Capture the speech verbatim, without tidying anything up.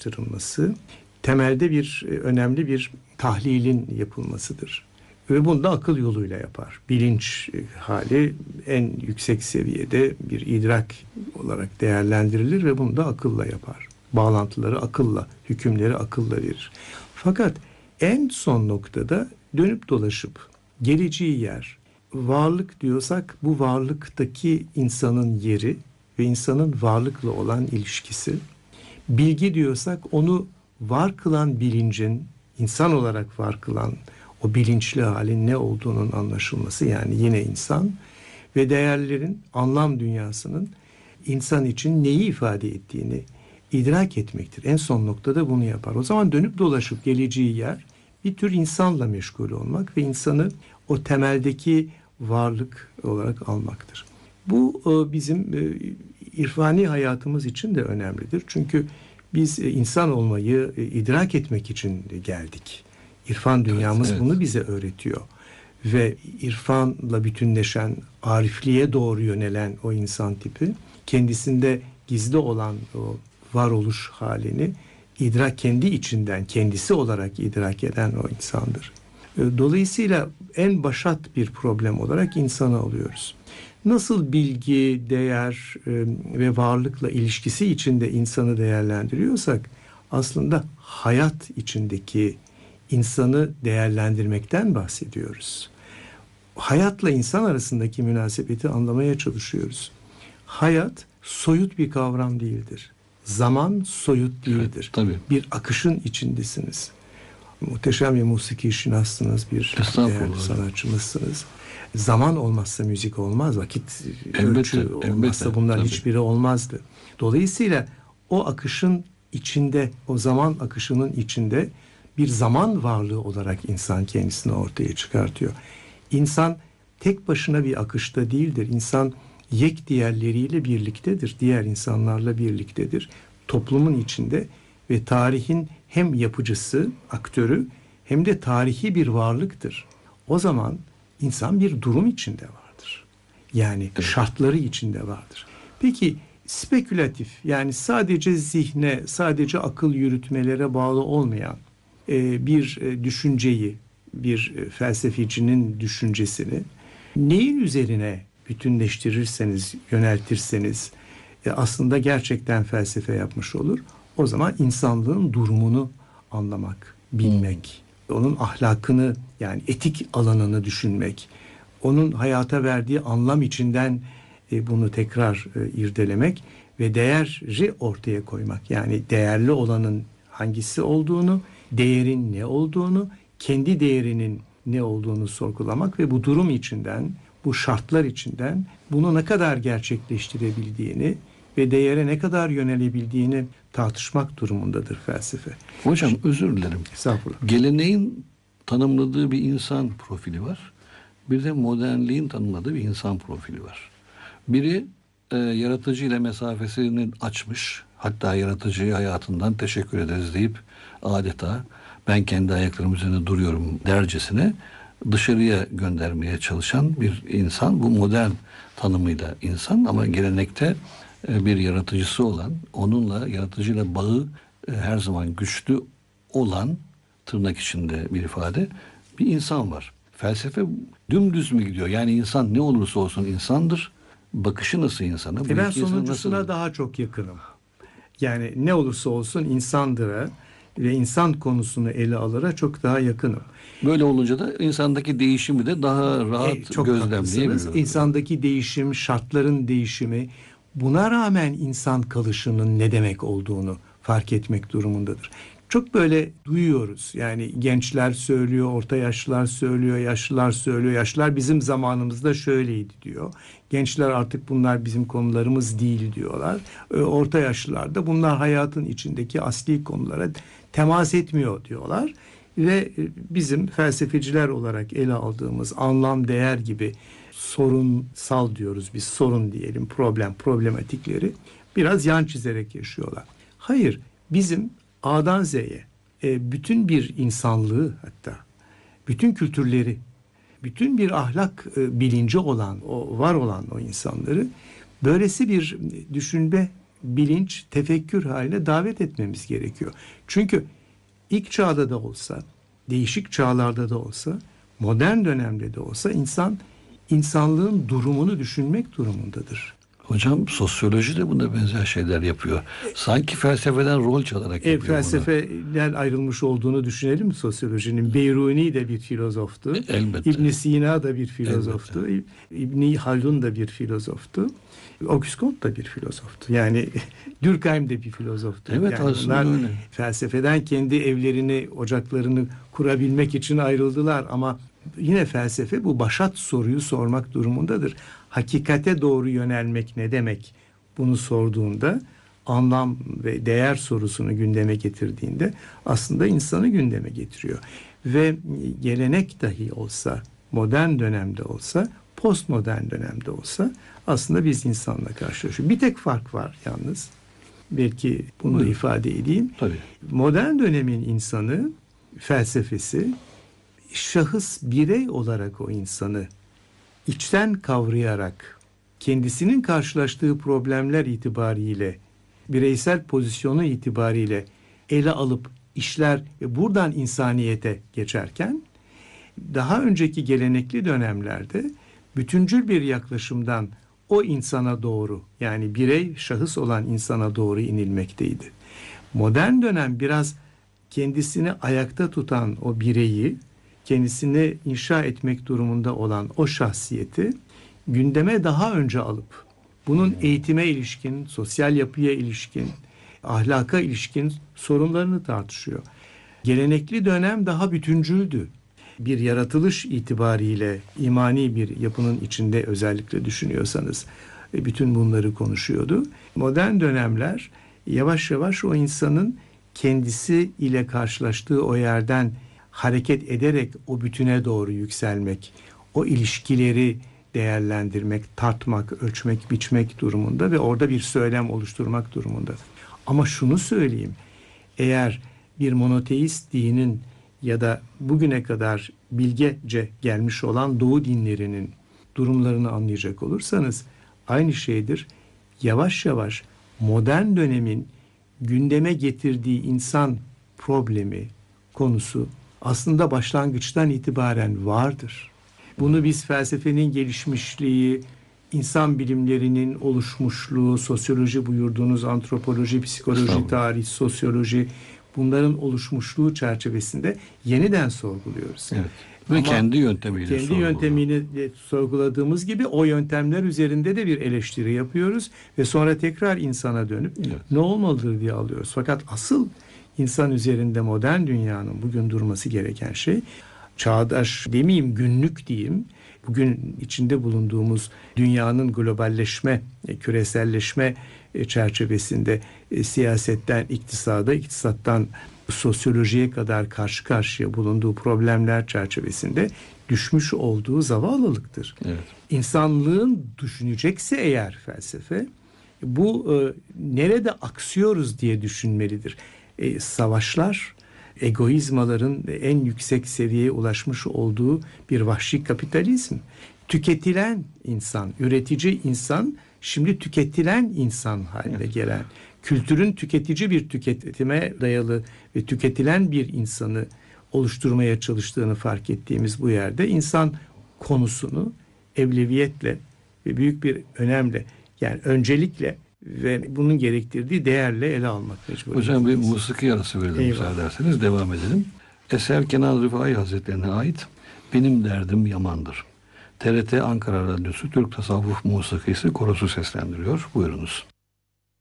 araştırılması, temelde bir önemli bir tahlilin yapılmasıdır. Ve bunu da akıl yoluyla yapar. Bilinç hali en yüksek seviyede bir idrak olarak değerlendirilir ve bunu da akılla yapar. Bağlantıları akılla, hükümleri akılla verir. Fakat en son noktada dönüp dolaşıp geleceği yer, varlık diyorsak bu varlıktaki insanın yeri ve insanın varlıkla olan ilişkisi, bilgi diyorsak onu var kılan bilincin, insan olarak var kılan o bilinçli halin ne olduğunun anlaşılması, yani yine insan ve değerlerin, anlam dünyasının insan için neyi ifade ettiğini idrak etmektir. En son noktada bunu yapar. O zaman dönüp dolaşıp geleceği yer bir tür insanla meşgul olmak ve insanı o temeldeki varlık olarak almaktır. Bu bizim irfani hayatımız için de önemlidir. Çünkü biz insan olmayı idrak etmek için geldik. İrfan dünyamız evet, evet. bunu bize öğretiyor. Ve irfanla bütünleşen, arifliğe doğru yönelen o insan tipi, kendisinde gizli olan o varoluş halini idrak, kendi içinden, kendisi olarak idrak eden o insandır. Dolayısıyla en başat bir problem olarak insanı alıyoruz. Nasıl bilgi, değer ve varlıkla ilişkisi içinde insanı değerlendiriyorsak, aslında hayat içindeki insanı değerlendirmekten bahsediyoruz. Hayatla insan arasındaki münasebeti anlamaya çalışıyoruz. Hayat soyut bir kavram değildir. Zaman soyut değildir. Evet, tabii. Bir akışın içindesiniz. Muhteşem bir musiki şinassınız, bir değerli sanatçımızsınız. Zaman olmazsa müzik olmaz, vakit elbette, ölçü olmazsa elbette, bunlar tabii. hiçbiri olmazdı. Dolayısıyla o akışın içinde, o zaman akışının içinde bir zaman varlığı olarak insan kendisini ortaya çıkartıyor. İnsan tek başına bir akışta değildir. İnsan yek diğerleriyle birliktedir. Diğer insanlarla birliktedir. Toplumun içinde ve tarihin hem yapıcısı, aktörü hem de tarihi bir varlıktır. O zaman insan bir durum içinde vardır. Yani şartları içinde vardır. Peki spekülatif, yani sadece zihne, sadece akıl yürütmelere bağlı olmayan bir düşünceyi, bir felsefecinin düşüncesini neyin üzerine bütünleştirirseniz, yöneltirseniz aslında gerçekten felsefe yapmış olur. O zaman insanlığın durumunu anlamak, bilmek, hmm. onun ahlakını, yani etik alanını düşünmek, onun hayata verdiği anlam içinden bunu tekrar irdelemek ve değeri ortaya koymak. Yani değerli olanın hangisi olduğunu, değerin ne olduğunu, kendi değerinin ne olduğunu sorgulamak ve bu durum içinden, bu şartlar içinden bunu ne kadar gerçekleştirebildiğini ve değere ne kadar yönelebildiğini tartışmak durumundadır felsefe. Hocam özür dilerim. Estağfurullah. Geleneğin tanımladığı bir insan profili var. Bir de modernliğin tanımladığı bir insan profili var. Biri e, yaratıcı ile mesafesini açmış. Hatta yaratıcıya hayatından teşekkür ederiz deyip adeta ben kendi ayaklarım üzerine duruyorum dercesine dışarıya göndermeye çalışan bir insan. Bu modern tanımıyla insan, ama gelenekte bir yaratıcısı olan, onunla, yaratıcıyla bağı her zaman güçlü olan, tırnak içinde bir ifade, bir insan var. Felsefe dümdüz mü gidiyor? Yani insan ne olursa olsun insandır. Bakışı nasıl insana? E ben sonuncusuna nasıl... daha çok yakınım. Yani ne olursa olsun insandıra ve insan konusunu ele alıra çok daha yakınım. Böyle olunca da insandaki değişimi de daha rahat e, gözlemleyebiliyoruz. İnsandaki değişim, şartların değişimi, buna rağmen insan kalışının ne demek olduğunu fark etmek durumundadır. Çok böyle duyuyoruz. Yani gençler söylüyor, orta yaşlılar söylüyor, yaşlılar söylüyor. Yaşlılar bizim zamanımızda şöyleydi diyor. Gençler artık bunlar bizim konularımız değil diyorlar. Orta yaşlılar da bunlar hayatın içindeki asli konulara temas etmiyor diyorlar. Ve bizim felsefeciler olarak ele aldığımız anlam, değer gibi sorunsal diyoruz biz, sorun diyelim, problem, problematikleri biraz yan çizerek yaşıyorlar. Hayır, bizim A'dan Z'ye bütün bir insanlığı, hatta bütün kültürleri, bütün bir ahlak bilinci olan, o var olan o insanları böylesi bir düşünme bilinç, tefekkür haline davet etmemiz gerekiyor. Çünkü ilk çağda da olsa, değişik çağlarda da olsa, modern dönemde de olsa insan insanlığın durumunu düşünmek durumundadır. Hocam sosyoloji de buna benzer şeyler yapıyor. Sanki felsefeden rol çalarak E, yapıyor bunu. felsefeler ayrılmış olduğunu düşünelim mi sosyolojinin? Beyruni de bir filozoftu. Elbette. İbn Sina da bir filozoftu. İbn Haldun da bir filozoftu. Auguste Comte da bir filozoftu. Yani Durkheim de bir filozoftu. Evet, yani aslında bunlar öyle. felsefeden kendi evlerini, ocaklarını kurabilmek için ayrıldılar ama yine felsefe bu başat soruyu sormak durumundadır. Hakikate doğru yönelmek ne demek? Bunu sorduğunda, anlam ve değer sorusunu gündeme getirdiğinde aslında insanı gündeme getiriyor. Ve gelenek dahi olsa, modern dönemde olsa, postmodern dönemde olsa aslında biz insanla karşılaşıyoruz. Bir tek fark var yalnız. Belki bunu da Buyurun. ifade edeyim. Tabii. Modern dönemin insanı, felsefesi, şahıs birey olarak o insanı içten kavrayarak kendisinin karşılaştığı problemler itibariyle, bireysel pozisyonu itibariyle ele alıp işler ve buradan insaniyete geçerken, daha önceki gelenekli dönemlerde bütüncül bir yaklaşımdan o insana doğru, yani birey, şahıs olan insana doğru inilmekteydi. Modern dönem biraz kendisini ayakta tutan o bireyi, kendisini inşa etmek durumunda olan o şahsiyeti gündeme daha önce alıp bunun eğitime ilişkin, sosyal yapıya ilişkin, ahlaka ilişkin sorunlarını tartışıyor. Gelenekli dönem daha bütüncüldü. Bir yaratılış itibariyle imani bir yapının içinde özellikle düşünüyorsanız bütün bunları konuşuyordu. Modern dönemler yavaş yavaş o insanın kendisi ile karşılaştığı o yerden hareket ederek o bütüne doğru yükselmek, o ilişkileri değerlendirmek, tartmak, ölçmek, biçmek durumunda ve orada bir söylem oluşturmak durumunda. Ama şunu söyleyeyim, eğer bir monoteist dinin ya da bugüne kadar bilgece gelmiş olan Doğu dinlerinin durumlarını anlayacak olursanız aynı şeydir. Yavaş yavaş modern dönemin gündeme getirdiği insan problemi, konusu aslında başlangıçtan itibaren vardır. Bunu biz felsefenin gelişmişliği, insan bilimlerinin oluşmuşluğu, sosyoloji buyurduğunuz antropoloji, psikoloji, tarih, sosyoloji, bunların oluşmuşluğu çerçevesinde yeniden sorguluyoruz. Evet. Ve Ama kendi yöntemiyle kendi sorguluyor. yöntemini sorguladığımız gibi o yöntemler üzerinde de bir eleştiri yapıyoruz ve sonra tekrar insana dönüp Evet. ne olmalıdır diye alıyoruz. Fakat asıl insan üzerinde modern dünyanın bugün durması gereken şey, çağdaş demeyeyim, günlük diyeyim, bugün içinde bulunduğumuz dünyanın globalleşme, küreselleşme çerçevesinde siyasetten iktisada, iktisattan sosyolojiye kadar karşı karşıya bulunduğu problemler çerçevesinde düşmüş olduğu zavallılıktır. Evet. İnsanlığın düşünecekse eğer felsefe, bu e, nerede aksıyoruz diye düşünmelidir. E, savaşlar, egoizmaların en yüksek seviyeye ulaşmış olduğu bir vahşi kapitalizm. Tüketilen insan, üretici insan, şimdi tüketilen insan haline Evet. gelen, kültürün tüketici bir tüketime dayalı ve tüketilen bir insanı oluşturmaya çalıştığını fark ettiğimiz bu yerde insan konusunu evleviyetle ve büyük bir önemle, yani öncelikle ve bunun gerektirdiği değerle ele almak mecburiyeti. Hocam bir musiki arası verelim Eyvallah. müsaade ederseniz, devam edelim. Eser Kenan Rıfai Hazretlerine ait Benim Derdim Yamandır. T R T Ankara Radyosu Türk Tasavvuf Musikisi Korosu seslendiriyor. Buyurunuz.